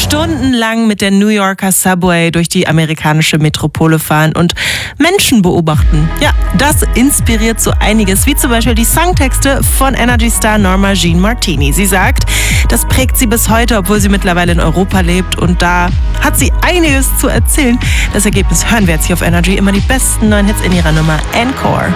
stundenlang mit der New Yorker Subway durch die amerikanische Metropole fahren und Menschen beobachten. Ja, das inspiriert so einiges, wie zum Beispiel die Songtexte von Energy-Star Norma Jean Martini. Sie sagt, das prägt sie bis heute, obwohl sie mittlerweile in Europa lebt, und da hat sie einiges zu erzählen. Das Ergebnis hören wir jetzt hier auf Energy, immer die besten neuen Hits in ihrer Nummer Encore.